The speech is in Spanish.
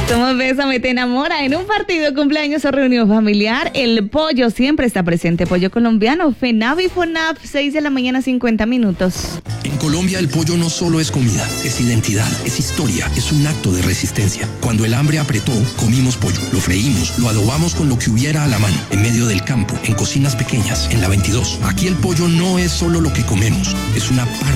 Somos Bésame, te enamora. En un partido, cumpleaños o reunión familiar, el pollo siempre está presente. Pollo colombiano, FENAV y FONAV, 6 de la mañana, 50 minutos. En Colombia el pollo no solo es comida, es identidad, es historia, es un acto de resistencia. Cuando el hambre apretó, comimos pollo, lo freímos, lo adobamos con lo que hubiera a la mano, en medio del campo, en cocinas pequeñas, en la 22. Aquí el pollo no es solo lo que comemos, es una parte